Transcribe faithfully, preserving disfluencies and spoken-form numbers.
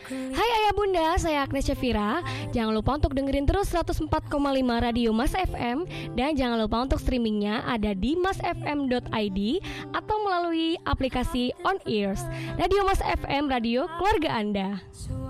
Hai ayah bunda, saya Agnes Syafira. Jangan lupa untuk dengerin terus seratus empat koma lima Radio Mas F M. Dan jangan lupa untuk streamingnya ada di mas f m dot i d atau melalui aplikasi On Ears. Radio Mas F M, radio keluarga Anda.